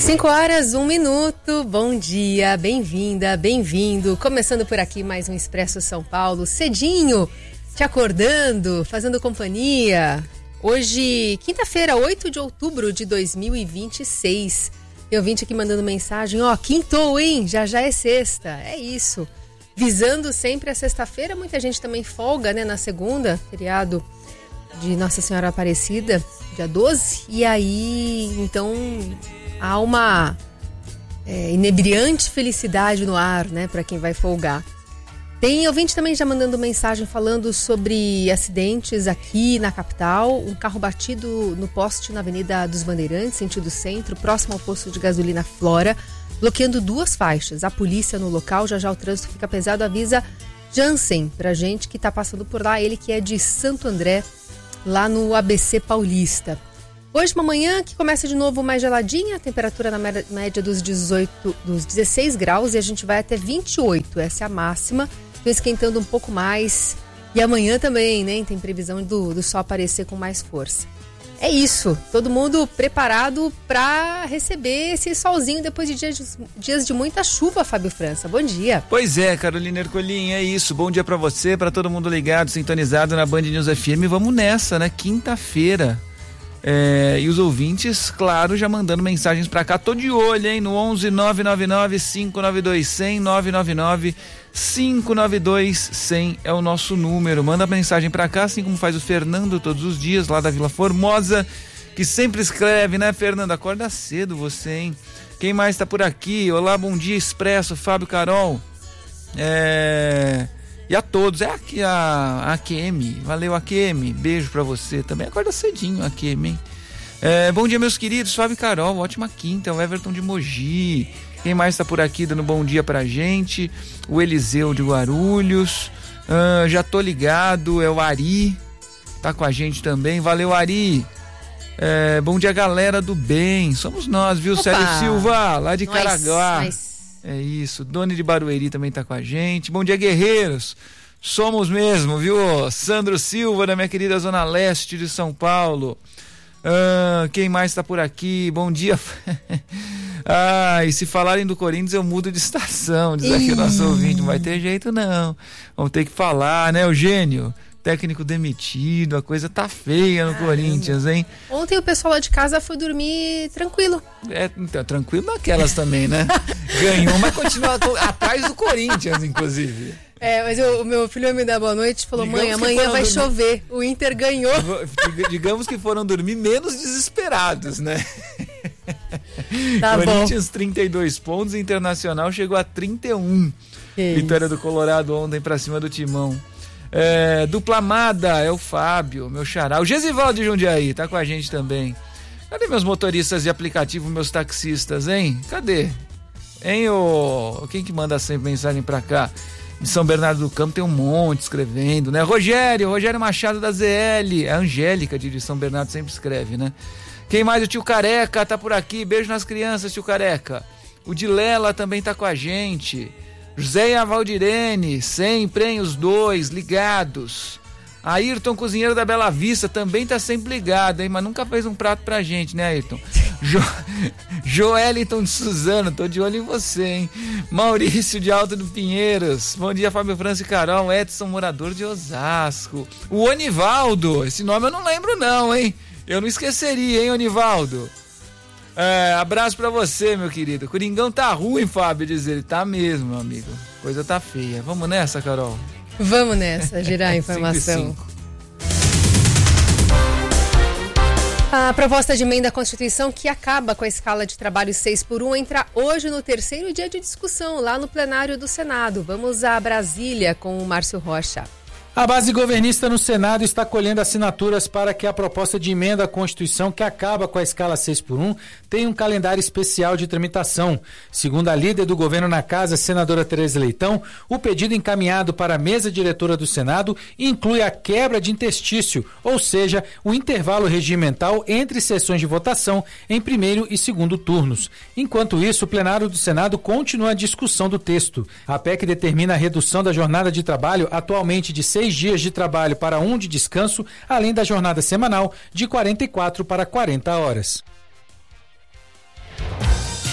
5h01. Bom dia, bem-vinda, bem-vindo. Começando por aqui mais um Expresso São Paulo, cedinho, te acordando, fazendo companhia. Hoje, quinta-feira, 8 de outubro de 2026. Eu vim aqui mandando mensagem, quintou, hein? Já é sexta, é isso. Visando sempre a sexta-feira, muita gente também folga, né, na segunda, feriado de Nossa Senhora Aparecida, dia 12. E aí, então, há uma inebriante felicidade no ar, né, para quem vai folgar. Tem ouvinte também já mandando mensagem falando sobre acidentes aqui na capital. Um carro batido no poste na Avenida dos Bandeirantes, sentido centro, próximo ao posto de gasolina Flora, bloqueando 2 faixas. A polícia no local, já o trânsito fica pesado, avisa Jansen pra gente que tá passando por lá, ele que é de Santo André, lá no ABC Paulista. Hoje, uma manhã que começa de novo mais geladinha, a temperatura na média dos 16 graus e a gente vai até 28, essa é a máxima, então esquentando um pouco mais. E amanhã também, né, tem previsão do sol aparecer com mais força. É isso, todo mundo preparado para receber esse solzinho depois de dias de muita chuva, Fábio França. Bom dia. Pois é, Carolina Ercolim, é isso. Bom dia para você, para todo mundo ligado, sintonizado na Band News FM. Vamos nessa, né? Quinta-feira. E os ouvintes, claro, já mandando mensagens pra cá. Tô de olho, hein? No 11 999 592 100, 999 592 100 é o nosso número. Manda mensagem pra cá, assim como faz o Fernando todos os dias, lá da Vila Formosa, que sempre escreve, né, Fernando? Acorda cedo você, hein? Quem mais tá por aqui? Olá, bom dia, Expresso, Fábio, Carol. E a todos, aqui a AQM, valeu AQM, beijo pra você também, acorda cedinho AQM, hein? Bom dia, meus queridos, Fábio e Carol, ótima quinta, o Everton de Mogi, quem mais tá por aqui dando bom dia pra gente? O Eliseu de Guarulhos, já tô ligado, é o Ari, tá com a gente também, valeu Ari. Bom dia, galera do bem, somos nós, viu? Opa. Célio Silva, lá de Caraguá. É isso, Doni de Barueri também tá com a gente. Bom dia, guerreiros. Somos mesmo, viu? Sandro Silva, da minha querida Zona Leste de São Paulo. Quem mais tá por aqui? Bom dia. E se falarem do Corinthians eu mudo de estação, diz aqui o nosso ouvinte. Não vai ter jeito não. Vamos ter que falar, né, Eugênio? Técnico demitido, a coisa tá feia no Corinthians, hein? Ontem o pessoal lá de casa foi dormir tranquilo. Então, tranquilo naquelas também, né? Ganhou, mas continua atrás do Corinthians, inclusive. Mas o meu filho me dá boa noite e falou, mãe, amanhã vai chover. O Inter ganhou. Digamos que foram dormir menos desesperados, né? Tá Corinthians bom. 32 pontos, Internacional chegou a 31. Vitória do Colorado ontem pra cima do Timão. Dupla amada, é o Fábio, meu xará. O Gesivaldo de Jundiaí tá com a gente também. Cadê meus motoristas de aplicativo, meus taxistas, hein? Cadê? Hein, quem que manda sempre mensagem pra cá? De São Bernardo do Campo tem um monte escrevendo, né? Rogério Machado da ZL. A Angélica de São Bernardo sempre escreve, né? Quem mais? O tio Careca tá por aqui. Beijo nas crianças, tio Careca. O Dilela também tá com a gente. José e a Valdirene, sempre, hein, os dois, ligados. Ayrton, cozinheiro da Bela Vista, também tá sempre ligado, hein, mas nunca fez um prato pra gente, né, Ayrton? Joeliton de Suzano, tô de olho em você, hein? Maurício de Alto do Pinheiros, bom dia, Fábio França e Carol. Edson, morador de Osasco. O Onivaldo, esse nome eu não lembro não, hein? Eu não esqueceria, hein, Onivaldo? Abraço pra você, meu querido. Coringão tá ruim, Fábio, diz ele. Tá mesmo, meu amigo. Coisa tá feia. Vamos nessa, Carol? Vamos nessa, girar a informação. A proposta de emenda à Constituição que acaba com a escala de trabalho 6x1 entra hoje no terceiro dia de discussão lá no plenário do Senado. Vamos a Brasília com o Márcio Rocha. A base governista no Senado está colhendo assinaturas para que a proposta de emenda à Constituição que acaba com a escala 6x1 tenha um calendário especial de tramitação. Segundo a líder do governo na casa, senadora Tereza Leitão, o pedido encaminhado para a mesa diretora do Senado inclui a quebra de interstício, ou seja, o intervalo regimental entre sessões de votação em primeiro e segundo turnos. Enquanto isso, o plenário do Senado continua a discussão do texto. A PEC determina a redução da jornada de trabalho atualmente de 6 dias de trabalho para 1 de descanso, além da jornada semanal de 44 para 40 horas.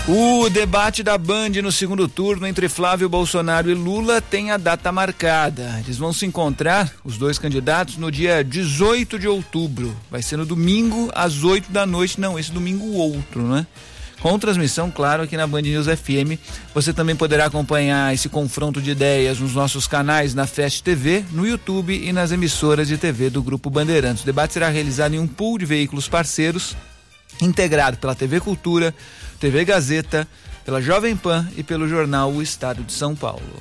O debate da Band no segundo turno entre Flávio Bolsonaro e Lula tem a data marcada. Eles vão se encontrar, os dois candidatos, no dia 18 de outubro. Vai ser no domingo, às 8 da noite. Não, esse domingo o outro, né? Com transmissão, claro, aqui na Band News FM. Você também poderá acompanhar esse confronto de ideias nos nossos canais na Fest TV, no YouTube e nas emissoras de TV do Grupo Bandeirantes. O debate será realizado em um pool de veículos parceiros, integrado pela TV Cultura, TV Gazeta, pela Jovem Pan e pelo jornal O Estado de São Paulo.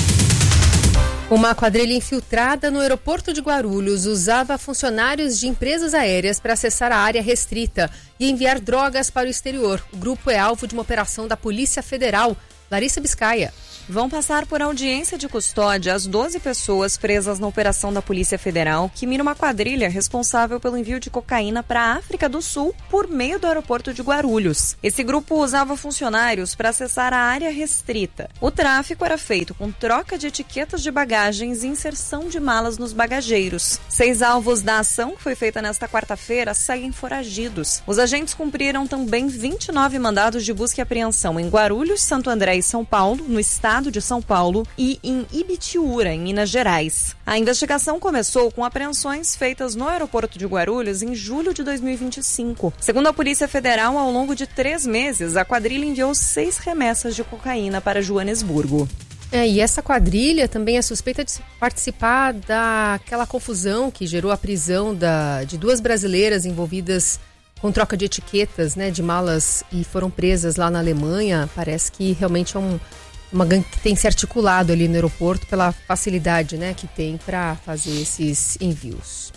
Uma quadrilha infiltrada no aeroporto de Guarulhos usava funcionários de empresas aéreas para acessar a área restrita e enviar drogas para o exterior. O grupo é alvo de uma operação da Polícia Federal. Larissa Biscaia. Vão passar por audiência de custódia as 12 pessoas presas na operação da Polícia Federal, que mira uma quadrilha responsável pelo envio de cocaína para a África do Sul por meio do aeroporto de Guarulhos. Esse grupo usava funcionários para acessar a área restrita. O tráfico era feito com troca de etiquetas de bagagens e inserção de malas nos bagageiros. 6 alvos da ação, que foi feita nesta quarta-feira, seguem foragidos. Os agentes cumpriram também 29 mandados de busca e apreensão em Guarulhos, Santo André e São Paulo, no estado de São Paulo, e em Ibitiúra, em Minas Gerais. A investigação começou com apreensões feitas no aeroporto de Guarulhos em julho de 2025. Segundo a Polícia Federal, ao longo de 3 meses, a quadrilha enviou 6 remessas de cocaína para Joanesburgo. E essa quadrilha também é suspeita de participar daquela confusão que gerou a prisão de 2 brasileiras envolvidas com troca de etiquetas, né, de malas, e foram presas lá na Alemanha. Parece que realmente é uma gangue que tem se articulado ali no aeroporto pela facilidade, né, que tem para fazer esses envios.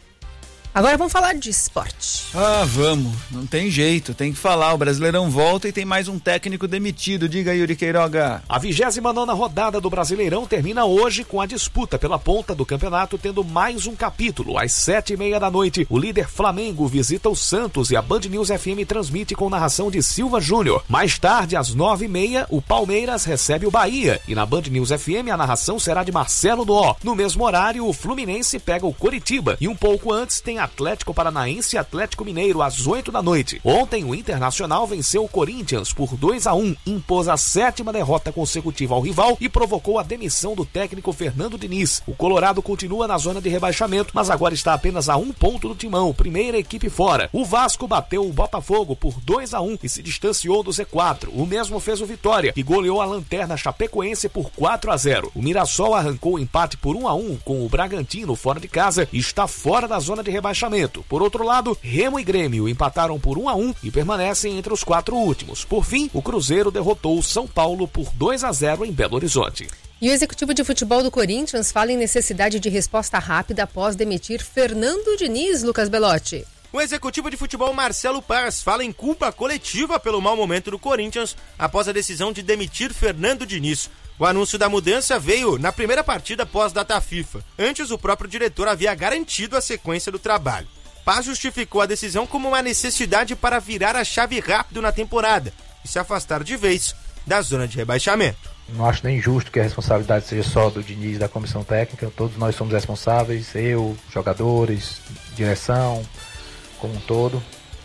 Agora vamos falar de esporte. Vamos. Não tem jeito, tem que falar. O Brasileirão volta e tem mais um técnico demitido. Diga aí, Yuri Queiroga. A 29ª rodada do Brasileirão termina hoje com a disputa pela ponta do campeonato tendo mais um capítulo. Às 7h30 da noite, o líder Flamengo visita o Santos e a Band News FM transmite com narração de Silva Júnior. Mais tarde, às 9h30, o Palmeiras recebe o Bahia e na Band News FM a narração será de Marcelo Doó. No mesmo horário, o Fluminense pega o Coritiba e um pouco antes tem Atlético Paranaense e Atlético Mineiro às 8 da noite. Ontem o Internacional venceu o Corinthians por 2-1, impôs a 7ª derrota consecutiva ao rival e provocou a demissão do técnico Fernando Diniz. O Colorado continua na zona de rebaixamento, mas agora está apenas a 1 ponto do Timão, primeira equipe fora. O Vasco bateu o Botafogo por 2-1 e se distanciou do Z4. O mesmo fez o Vitória, que goleou a lanterna Chapecoense por 4-0. O Mirassol arrancou o empate por 1-1 com o Bragantino fora de casa e está fora da zona de rebaixamento. Por outro lado, Remo e Grêmio empataram por 1-1 e permanecem entre os 4 últimos. Por fim, o Cruzeiro derrotou o São Paulo por 2-0 em Belo Horizonte. E o executivo de futebol do Corinthians fala em necessidade de resposta rápida após demitir Fernando Diniz, Lucas Belotti. O executivo de futebol Marcelo Paz fala em culpa coletiva pelo mau momento do Corinthians após a decisão de demitir Fernando Diniz. O anúncio da mudança veio na primeira partida pós-data FIFA. Antes, o próprio diretor havia garantido a sequência do trabalho. Paz justificou a decisão como uma necessidade para virar a chave rápido na temporada e se afastar de vez da zona de rebaixamento. Não acho nem justo que a responsabilidade seja só do Diniz e da comissão técnica. Todos nós somos responsáveis, eu, jogadores, direção, como um todo.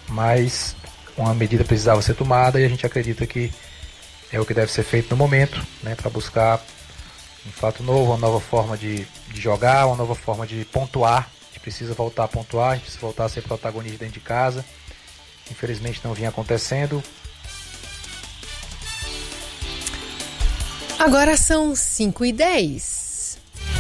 Mas uma medida precisava ser tomada e a gente acredita que é o que deve ser feito no momento, né, para buscar um fato novo, uma nova forma de jogar, uma nova forma de pontuar. A gente precisa voltar a pontuar, a gente precisa voltar a ser protagonista dentro de casa. Infelizmente não vinha acontecendo. Agora são 5h10.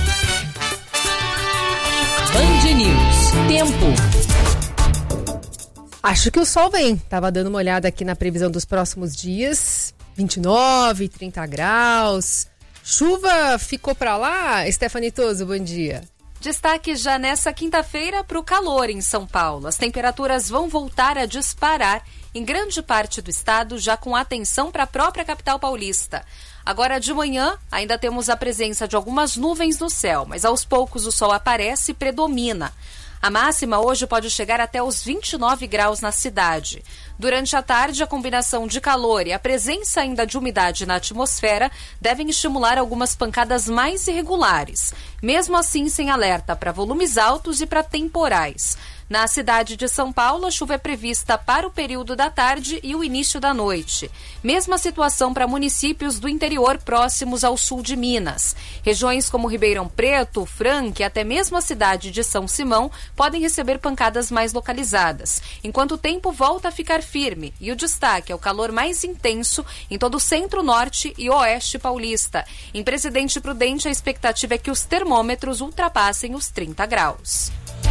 Band News. Tempo. Acho que o sol vem. Tava dando uma olhada aqui na previsão dos próximos dias. 29, 30 graus. Chuva ficou pra lá? Stephanie Toso, bom dia. Destaque já nessa quinta-feira para o calor em São Paulo. As temperaturas vão voltar a disparar em grande parte do estado, já com atenção para a própria capital paulista. Agora de manhã ainda temos a presença de algumas nuvens no céu, mas aos poucos o sol aparece e predomina. A máxima hoje pode chegar até os 29 graus na cidade. Durante a tarde, a combinação de calor e a presença ainda de umidade na atmosfera devem estimular algumas pancadas mais irregulares, mesmo assim sem alerta para volumes altos e para temporais. Na cidade de São Paulo, a chuva é prevista para o período da tarde e o início da noite. Mesma situação para municípios do interior próximos ao sul de Minas. Regiões como Ribeirão Preto, Franca e até mesmo a cidade de São Simão podem receber pancadas mais localizadas, enquanto o tempo volta a ficar firme e o destaque é o calor mais intenso em todo o centro-norte e oeste paulista. Em Presidente Prudente, a expectativa é que os termômetros ultrapassem os 30 graus.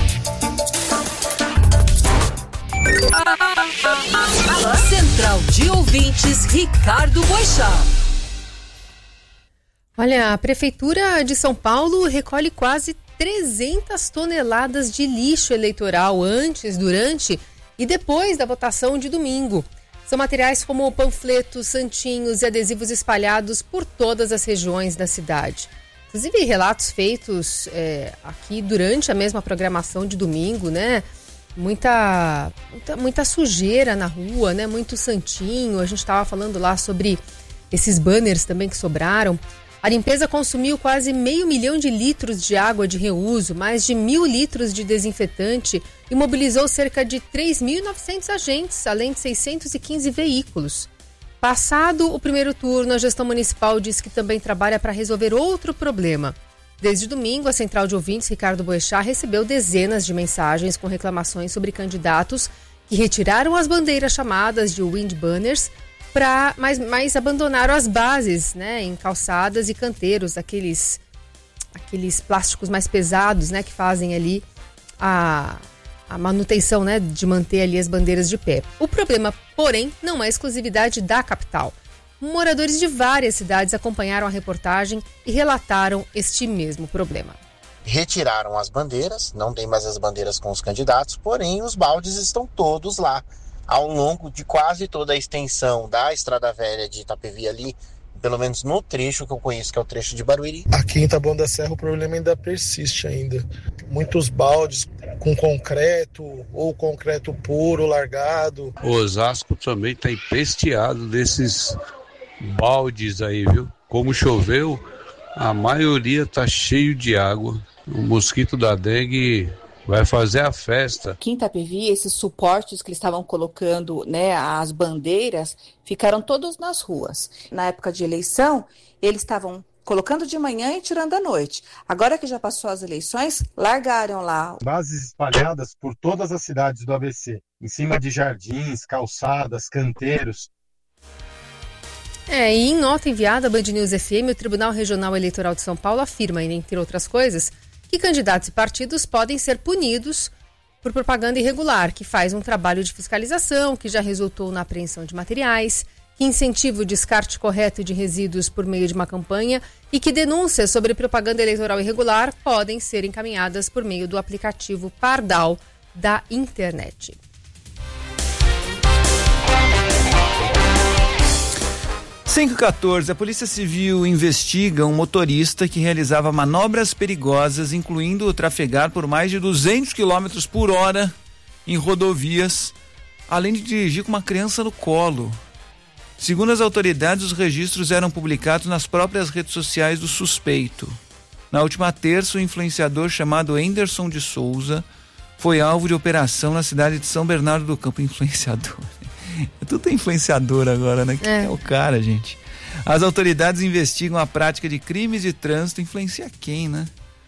Central de Ouvintes, Ricardo Boechat. Olha, a Prefeitura de São Paulo recolhe quase 300 toneladas de lixo eleitoral antes, durante e depois da votação de domingo. São materiais como panfletos, santinhos e adesivos espalhados por todas as regiões da cidade. Inclusive relatos feitos aqui durante a mesma programação de domingo, né? Muita sujeira na rua, né? Muito santinho. A gente estava falando lá sobre esses banners também que sobraram. A limpeza consumiu quase 500 mil de litros de água de reuso, mais de 1.000 litros de desinfetante e mobilizou cerca de 3.900 agentes, além de 615 veículos. Passado o primeiro turno, a gestão municipal diz que também trabalha para resolver outro problema. Desde domingo, a Central de Ouvintes, Ricardo Boechat, recebeu dezenas de mensagens com reclamações sobre candidatos que retiraram as bandeiras chamadas de wind banners, mas abandonaram as bases, né, em calçadas e canteiros, aqueles plásticos mais pesados, né, que fazem ali a manutenção, né, de manter ali as bandeiras de pé. O problema, porém, não é exclusividade da capital. Moradores de várias cidades acompanharam a reportagem e relataram este mesmo problema. Retiraram as bandeiras, não tem mais as bandeiras com os candidatos, porém os baldes estão todos lá. Ao longo de quase toda a extensão da Estrada Velha de Itapevi ali, pelo menos no trecho que eu conheço, que é o trecho de Barueri. Aqui em Taboão da Serra o problema ainda persiste ainda. Muitos baldes com concreto ou concreto puro, largado. O Osasco também está empesteado desses baldes aí, viu? Como choveu, a maioria está cheio de água. O mosquito da dengue vai fazer a festa. Aqui em Itapevi, esses suportes que eles estavam colocando, né, as bandeiras, ficaram todos nas ruas. Na época de eleição, eles estavam colocando de manhã e tirando à noite. Agora que já passou as eleições, largaram lá. Bases espalhadas por todas as cidades do ABC, em cima de jardins, calçadas, canteiros. E em nota enviada à Band News FM, o Tribunal Regional Eleitoral de São Paulo afirma, entre outras coisas, que candidatos e partidos podem ser punidos por propaganda irregular, que faz um trabalho de fiscalização, que já resultou na apreensão de materiais, que incentiva o descarte correto de resíduos por meio de uma campanha e que denúncias sobre propaganda eleitoral irregular podem ser encaminhadas por meio do aplicativo Pardal da internet. Às 5h14, a Polícia Civil investiga um motorista que realizava manobras perigosas, incluindo trafegar por mais de 200 km por hora em rodovias, além de dirigir com uma criança no colo. Segundo as autoridades, os registros eram publicados nas próprias redes sociais do suspeito. Na última terça, o influenciador chamado Anderson de Souza foi alvo de operação na cidade de São Bernardo do Campo. Influenciador. Tudo é influenciador agora, né? É o cara, gente. As autoridades investigam a prática de crimes de trânsito. Influencia quem, né?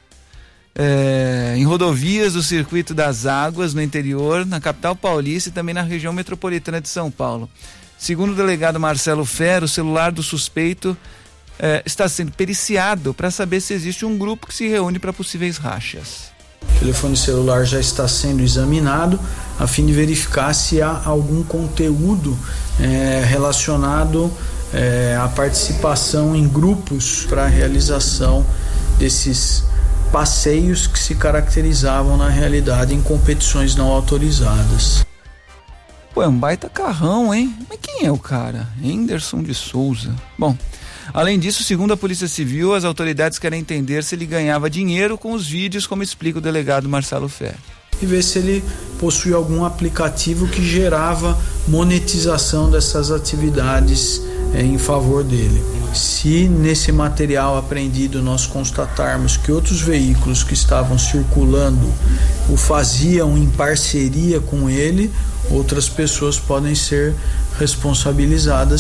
Em rodovias do Circuito das Águas, no interior, na capital paulista e também na região metropolitana de São Paulo. Segundo o delegado Marcelo Ferro, o celular do suspeito está sendo periciado para saber se existe um grupo que se reúne para possíveis rachas. O telefone celular já está sendo examinado a fim de verificar se há algum conteúdo relacionado à participação em grupos para a realização desses passeios que se caracterizavam na realidade em competições não autorizadas. Pô, é um baita carrão, hein? Mas quem é o cara? Anderson de Souza. Bom, além disso, segundo a Polícia Civil, as autoridades querem entender se ele ganhava dinheiro com os vídeos, como explica o delegado Marcelo Ferro. E ver se ele possui algum aplicativo que gerava monetização dessas atividades em favor dele. Se nesse material apreendido nós constatarmos que outros veículos que estavam circulando o faziam em parceria com ele, outras pessoas podem ser responsabilizadas.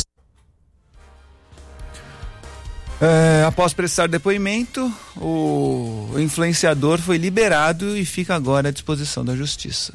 Após prestar depoimento, o influenciador foi liberado e fica agora à disposição da justiça.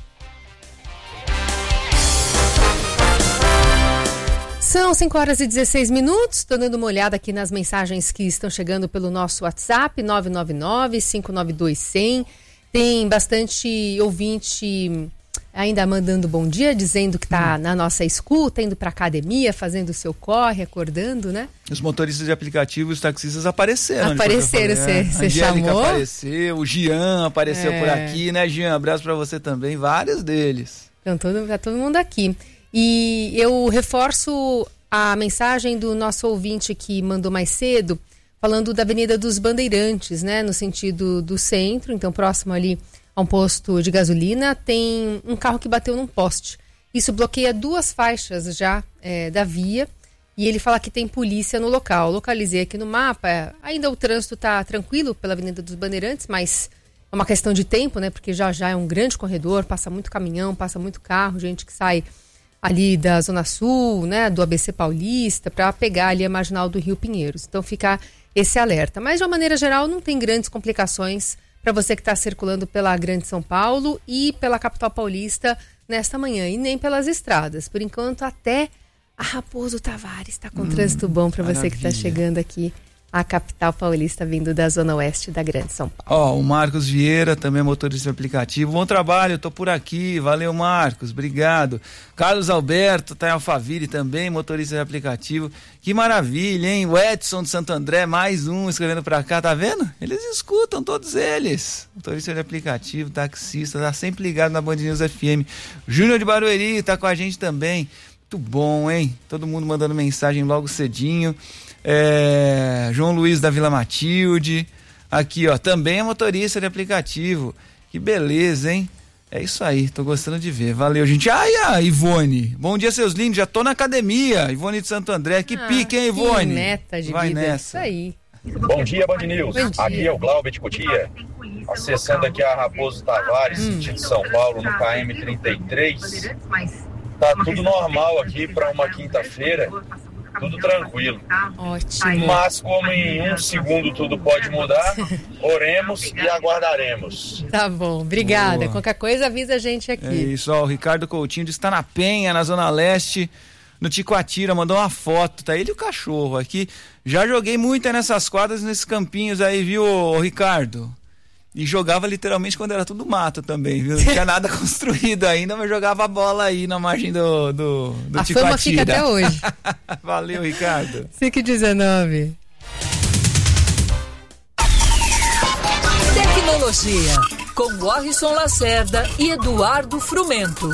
São 5h16, estou dando uma olhada aqui nas mensagens que estão chegando pelo nosso WhatsApp, 999-592-100. Tem bastante ouvinte ainda mandando bom dia, dizendo que está na nossa escuta, indo para academia, fazendo o seu corre, acordando, né? Os motoristas de aplicativo, os taxistas apareceram. Apareceram, você chamou? Apareceu, o Jean apareceu por aqui, né, Jean? Abraço para você também, vários deles. Então, tá todo mundo aqui. E eu reforço a mensagem do nosso ouvinte que mandou mais cedo, falando da Avenida dos Bandeirantes, né, no sentido do centro, então próximo ali a um posto de gasolina, tem um carro que bateu num poste. Isso bloqueia 2 faixas já da via, e ele fala que tem polícia no local. Localizei aqui no mapa, ainda o trânsito está tranquilo pela Avenida dos Bandeirantes, mas é uma questão de tempo, né, porque já é um grande corredor, passa muito caminhão, passa muito carro, gente que sai ali da Zona Sul, né, do ABC Paulista, para pegar ali a marginal do Rio Pinheiros. Então fica esse alerta. Mas de uma maneira geral não tem grandes complicações para você que está circulando pela Grande São Paulo e pela capital paulista nesta manhã, e nem pelas estradas. Por enquanto até a Raposo Tavares está com trânsito bom para você que está chegando aqui à capital paulista, vindo da Zona Oeste da Grande São Paulo. O Marcos Vieira, também motorista de aplicativo. Bom trabalho, tô por aqui. Valeu, Marcos, obrigado. Carlos Alberto, tá em Alphaville também, motorista de aplicativo. Que maravilha, hein? O Edson de Santo André, mais um escrevendo pra cá, tá vendo? Eles escutam, todos eles. Motorista de aplicativo, taxista, tá sempre ligado na Band News FM. Júnior de Barueri tá com a gente também. Muito bom, hein? Todo mundo mandando mensagem logo cedinho. João Luiz da Vila Matilde, aqui ó, também é motorista de aplicativo, que beleza, hein? É isso aí, tô gostando de ver, valeu gente. A Ivone, bom dia seus lindos, já tô na academia, Ivone de Santo André, que pique, hein, Ivone? Que meta de vai vida, nessa. Isso aí. Bom dia, Band News, aqui é o Glauber de Cotia, acessando aqui a Raposo Tavares, sentido São Paulo, no KM 33, tá tudo normal aqui para uma quinta-feira. Tudo tranquilo. Ótimo. Mas como em um segundo tudo pode mudar, oremos e aguardaremos. Tá bom, obrigada. Boa. Qualquer coisa avisa a gente aqui. É isso, ó, o Ricardo Coutinho está na Penha, na Zona Leste, no Ticoatira, mandou uma foto, tá ele e o cachorro aqui. Já joguei muito nessas quadras, nesses campinhos aí, viu, Ricardo? E jogava literalmente quando era tudo mato também, viu? Não tinha nada construído ainda, mas jogava a bola aí na margem do a Ticoatira. Fama fica até hoje. Valeu, Ricardo. 5h19. Tecnologia, com Warrison Lacerda e Eduardo Frumento.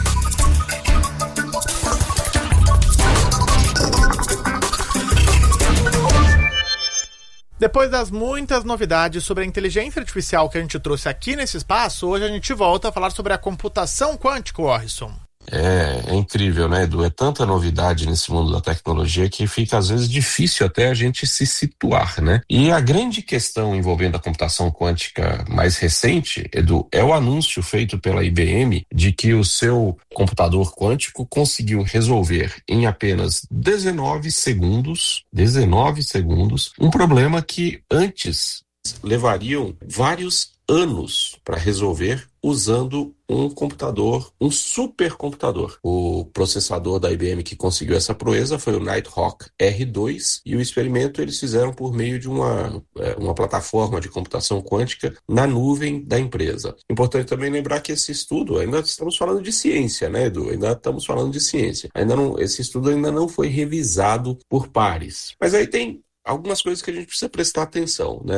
Depois das muitas novidades sobre a inteligência artificial que a gente trouxe aqui nesse espaço, hoje a gente volta a falar sobre a computação quântica, Warrison. É incrível, né, Edu? É tanta novidade nesse mundo da tecnologia que fica às vezes difícil até a gente se situar, né? E a grande questão envolvendo a computação quântica mais recente, Edu, é o anúncio feito pela IBM de que o seu computador quântico conseguiu resolver em apenas 19 segundos, um problema que antes levariam vários anos para resolver usando um computador, um supercomputador. O processador da IBM que conseguiu essa proeza foi o Nighthawk R2 e o experimento eles fizeram por meio de uma plataforma de computação quântica na nuvem da empresa. Importante também lembrar que esse estudo, ainda estamos falando de ciência, né, Edu? Ainda estamos falando de ciência. Esse estudo ainda não foi revisado por pares. Mas aí tem algumas coisas que a gente precisa prestar atenção, né, Edu?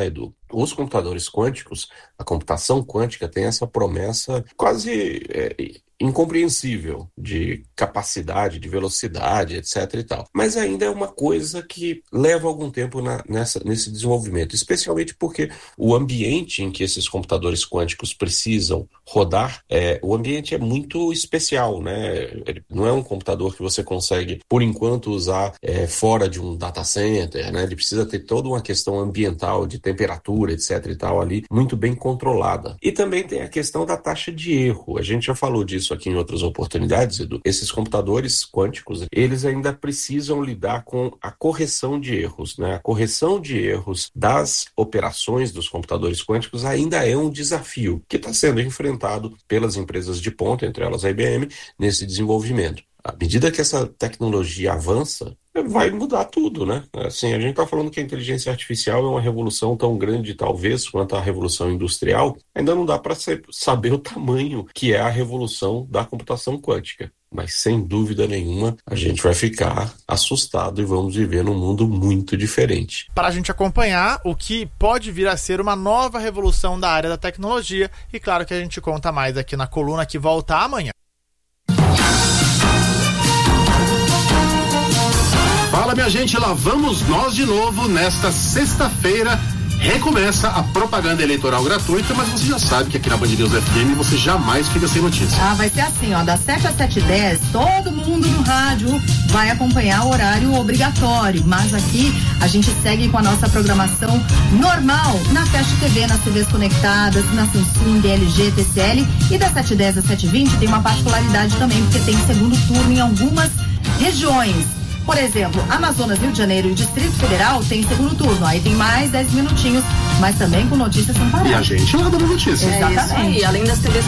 Os computadores quânticos, a computação quântica tem essa promessa quase incompreensível de capacidade, de velocidade, etc. e tal. Mas ainda é uma coisa que leva algum tempo nesse desenvolvimento, especialmente porque o ambiente em que esses computadores quânticos precisam rodar, o ambiente é muito especial, né? Ele não é um computador que você consegue, por enquanto, usar fora de um data center, né? Ele precisa ter toda uma questão ambiental, de temperatura, etc. e tal, ali, muito bem controlada. E também tem a questão da taxa de erro. A gente já falou disso aqui em outras oportunidades, Edu. Esses computadores quânticos, eles ainda precisam lidar com a correção de erros, né? A correção de erros das operações dos computadores quânticos ainda é um desafio que está sendo enfrentado pelas empresas de ponta, entre elas a IBM, nesse desenvolvimento. À medida que essa tecnologia avança, vai mudar tudo, né? Assim, a gente está falando que a inteligência artificial é uma revolução tão grande, talvez, quanto a revolução industrial. Ainda não dá para saber o tamanho que é a revolução da computação quântica. Mas, sem dúvida nenhuma, a gente vai ficar assustado e vamos viver num mundo muito diferente. Para a gente acompanhar o que pode vir a ser uma nova revolução da área da tecnologia, e claro que a gente conta mais aqui na coluna que volta amanhã. Fala, minha gente, lá vamos nós de novo. Nesta sexta-feira recomeça a propaganda eleitoral gratuita, mas você já sabe que aqui na Band News FM você jamais fica sem notícia. Vai ser assim, das 7 às 7h10, todo mundo no rádio vai acompanhar o horário obrigatório, mas aqui a gente segue com a nossa programação normal na Fast TV, nas TVs conectadas, na Samsung, LG, TCL, e das 7h10 às 7h20 tem uma particularidade também, porque tem segundo turno em algumas regiões. Por exemplo, Amazonas, Rio de Janeiro e Distrito Federal tem segundo turno. Aí tem mais 10 minutinhos, mas também com notícias são paradas. E a gente lá dando notícias. Exatamente. E além das TVs